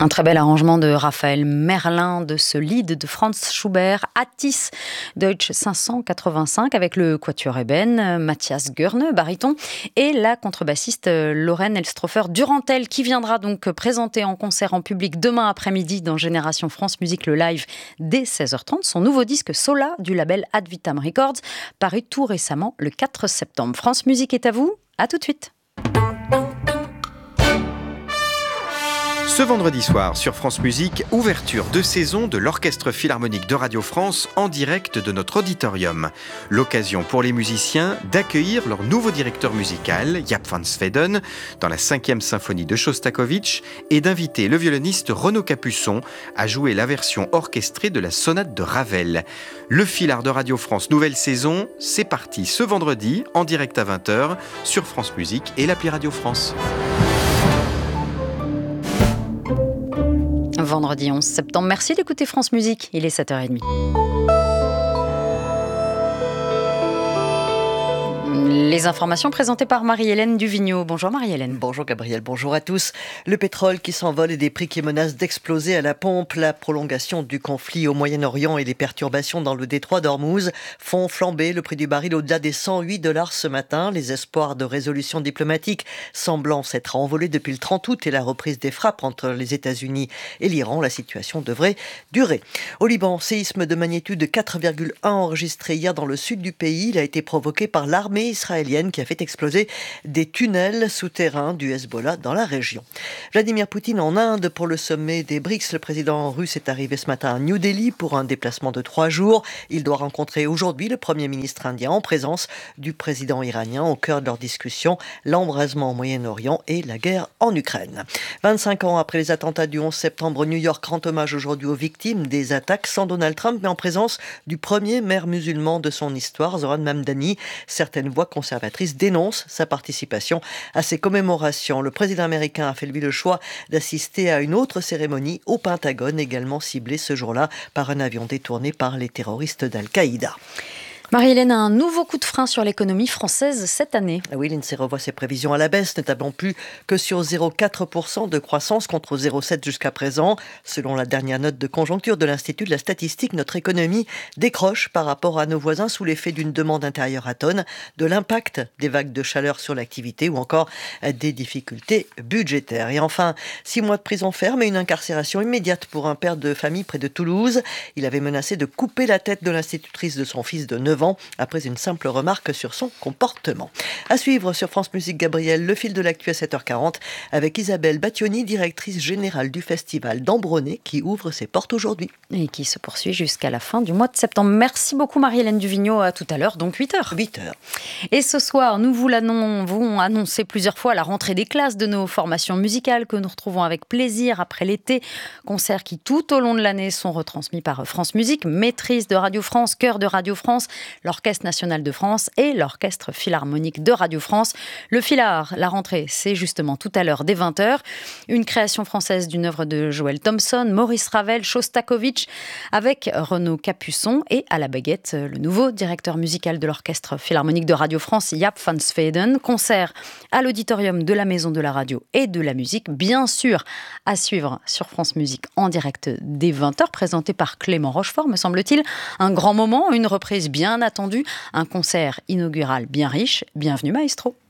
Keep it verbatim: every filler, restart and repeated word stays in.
Un très bel arrangement de Raphaël Merlin de ce lied de Franz Schubert, Atis Deutsch cinq cent quatre-vingt-cinq, avec le quatuor Eben, Matthias Görne, baryton, et la contrebassiste Lorraine Elstrofer Durantel, qui viendra donc présenter en concert en public demain après-midi dans Génération France Musique le live dès seize heures trente, son nouveau disque Sola du label Ad Vitam Records, paru tout récemment le quatre septembre. France Musique est à vous, à tout de suite. Ce vendredi soir sur France Musique, ouverture de saison de l'Orchestre Philharmonique de Radio France en direct de notre auditorium. L'occasion pour les musiciens d'accueillir leur nouveau directeur musical, Jaap van Zweden, dans la cinquième symphonie de Shostakovich et d'inviter le violoniste Renaud Capuçon à jouer la version orchestrée de la sonate de Ravel. Le Philhar de Radio France nouvelle saison, c'est parti ce vendredi en direct à vingt heures sur France Musique et l'appli Radio France. Vendredi onze septembre. Merci d'écouter France Musique. Il est sept heures trente. Les informations présentées par Marie-Hélène Duvigneau. Bonjour Marie-Hélène. Bonjour Gabriel, bonjour à tous. Le pétrole qui s'envole et des prix qui menacent d'exploser à la pompe, la prolongation du conflit au Moyen-Orient et les perturbations dans le détroit d'Ormuz font flamber le prix du baril au-delà des cent huit dollars ce matin. Les espoirs de résolution diplomatique semblant s'être envolés depuis le trente août et la reprise des frappes entre les États-Unis et l'Iran, la situation devrait durer. Au Liban, séisme de magnitude quatre virgule un enregistré hier dans le sud du pays. Il a été provoqué par l'armée israélienne qui a fait exploser des tunnels souterrains du Hezbollah dans la région. Vladimir Poutine en Inde pour le sommet des B R I C S. Le président russe est arrivé ce matin à New Delhi pour un déplacement de trois jours. Il doit rencontrer aujourd'hui le Premier ministre indien en présence du président iranien au cœur de leur discussion, l'embrasement au Moyen-Orient et la guerre en Ukraine. vingt-cinq ans après les attentats du onze septembre, New York rend hommage aujourd'hui aux victimes des attaques sans Donald Trump, mais en présence du premier maire musulman de son histoire, Zoran Mamdani. Certaines voix conservatrices dénonce sa participation à ces commémorations. Le président américain a fait lui le choix d'assister à une autre cérémonie au Pentagone, également ciblée ce jour-là par un avion détourné par les terroristes d'Al-Qaïda. Marie-Hélène a un nouveau coup de frein sur l'économie française cette année. Oui, l'INSEE revoit ses prévisions à la baisse, ne tablant plus que sur zéro virgule quatre pour cent de croissance contre zéro virgule sept pour cent jusqu'à présent. Selon la dernière note de conjoncture de l'Institut de la statistique, notre économie décroche par rapport à nos voisins sous l'effet d'une demande intérieure atone, de l'impact des vagues de chaleur sur l'activité ou encore des difficultés budgétaires. Et enfin, six mois de prison ferme et une incarcération immédiate pour un père de famille près de Toulouse. Il avait menacé de couper la tête de l'institutrice de son fils de neuf ans après une simple remarque sur son comportement. À suivre sur France Musique, Gabriel, le fil de l'actu à sept heures quarante avec Isabelle Battioni, directrice générale du festival d'Ambronay qui ouvre ses portes aujourd'hui. Et qui se poursuit jusqu'à la fin du mois de septembre. Merci beaucoup Marie-Hélène Duvigneau, à tout à l'heure, donc huit heures. huit heures. Et ce soir, nous vous l'avons annoncé plusieurs fois, la rentrée des classes de nos formations musicales que nous retrouvons avec plaisir après l'été. Concerts qui tout au long de l'année sont retransmis par France Musique, maîtrise de Radio France, chœur de Radio France, l'Orchestre National de France et l'Orchestre Philharmonique de Radio France. Le Philhar, la rentrée, c'est justement tout à l'heure dès vingt heures. Une création française d'une œuvre de Joël Thomson, Maurice Ravel, Shostakovich, avec Renaud Capuçon et à la baguette, le nouveau directeur musical de l'Orchestre Philharmonique de Radio France, Jaap van Zweden. Concert à l'auditorium de la Maison de la Radio et de la Musique, bien sûr, à suivre sur France Musique en direct dès vingt heures, présenté par Clément Rochefort, me semble-t-il. Un grand moment, une reprise bien attendue, un concert inaugural bien riche. Bienvenue maestro.